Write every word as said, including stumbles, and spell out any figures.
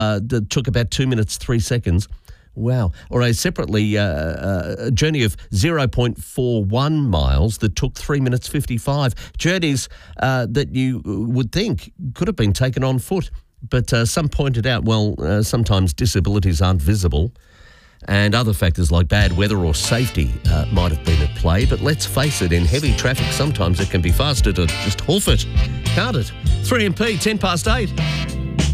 uh, that took about two minutes, three seconds. Wow. Or a separately, uh, uh, a journey of zero point four one miles that took three minutes fifty-five. Journeys uh, that you would think could have been taken on foot. But uh, some pointed out, well, uh, sometimes disabilities aren't visible and other factors like bad weather or safety uh, might have been at play. But let's face it, in heavy traffic, sometimes it can be faster to just hoof it, can't it? three M P, ten past eight.